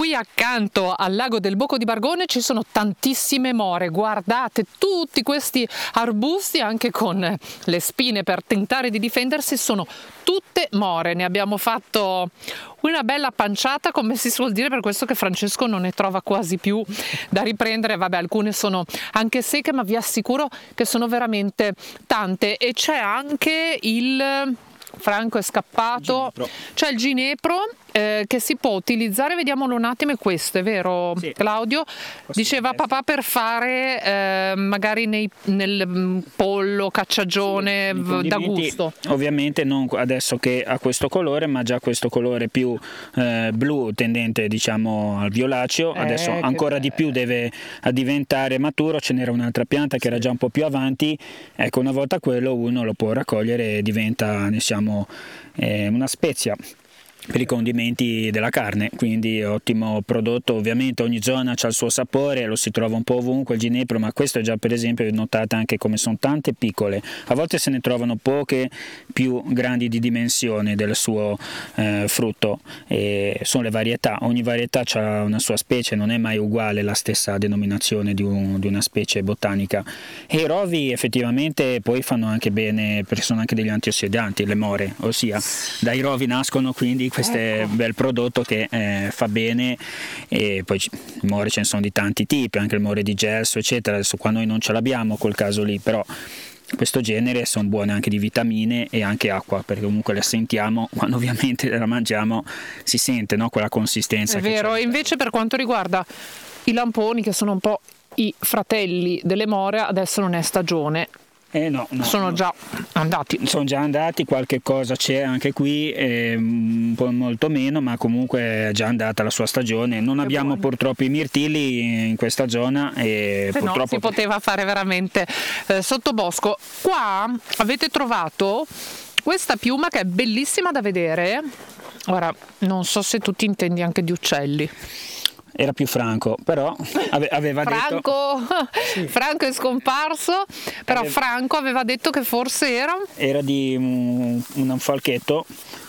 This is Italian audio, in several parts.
Qui accanto al lago del Bocco di Bargone ci sono tantissime more, guardate tutti questi arbusti anche con le spine per tentare di difendersi, sono tutte more. Ne abbiamo fatto una bella panciata, come si suol dire, per questo che Francesco non ne trova quasi più da riprendere. Vabbè, alcune sono anche secche, ma vi assicuro che sono veramente tante. E c'è anche il Franco è scappato, c'è il ginepro che si può utilizzare, vediamolo un attimo, è questo, è vero? Sì. Claudio diceva papà per fare magari nel pollo, cacciagione, sì, da gusto. Ovviamente non adesso che ha questo colore, ma già questo colore più blu tendente diciamo al violaceo, adesso ancora di più deve diventare maturo. Ce n'era un'altra pianta che era già un po' più avanti, ecco, una volta quello uno lo può raccogliere e diventa diciamo una spezia per i condimenti della carne, quindi ottimo prodotto. Ovviamente ogni zona ha il suo sapore, lo si trova un po' ovunque il ginepro, ma questo è già, per esempio, notate anche come sono tante piccole, a volte se ne trovano poche più grandi di dimensione del suo frutto, e sono le varietà, ogni varietà ha una sua specie, non è mai uguale la stessa denominazione di una specie botanica. E i rovi effettivamente poi fanno anche bene perché sono anche degli antiossidanti, le more, ossia dai rovi nascono quindi questo è un bel prodotto che fa bene. E poi i more ce ne sono di tanti tipi, anche il more di gesso eccetera. Adesso qua noi non ce l'abbiamo quel caso lì, però questo genere sono buone anche di vitamine e anche acqua, perché comunque le sentiamo quando ovviamente la mangiamo, si sente, no, quella consistenza. È vero. Invece per quanto riguarda i lamponi, che sono un po' i fratelli delle more, adesso non è stagione. No, sono già andati. Sono già andati, qualche cosa c'è anche qui, un po' molto meno, ma comunque è già andata la sua stagione. Non abbiamo purtroppo i mirtilli in questa zona e purtroppo no, si poteva fare veramente sottobosco. Qua avete trovato questa piuma che è bellissima da vedere. Ora, non so se tu ti intendi anche di uccelli. Era più Franco, però aveva Franco, detto sì. Franco è scomparso, però Franco aveva detto che forse era di un falchetto,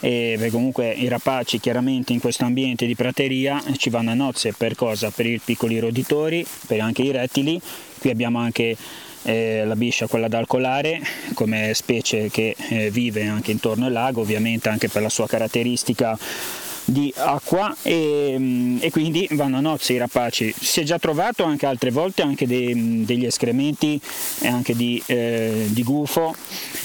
e comunque i rapaci chiaramente in questo ambiente di prateria ci vanno a nozze. Per cosa? Per i piccoli roditori, per anche i rettili. Qui abbiamo anche la biscia, quella da alcolare, come specie che vive anche intorno al lago, ovviamente anche per la sua caratteristica di acqua, e quindi vanno a nozze i rapaci. Si è già trovato anche altre volte anche degli escrementi anche di gufo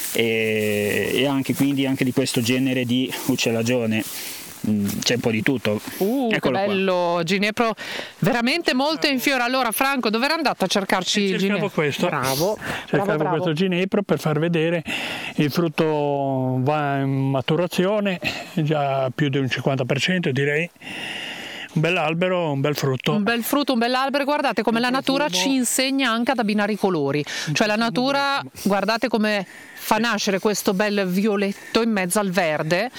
e anche quindi anche di questo genere di uccellagione. C'è un po' di tutto. Che bello qua. Ginepro veramente molto in fiore. Allora Franco, dove era andato a cercarci il ginepro? Questo. Bravo. Questo ginepro per far vedere il frutto va in maturazione, già più di un 50% direi. Un bel albero, un bel frutto. Un bel frutto, un bell'albero. Guardate come la natura ci insegna anche ad abbinare i colori. Cioè la natura, guardate come fa nascere questo bel violetto in mezzo al verde.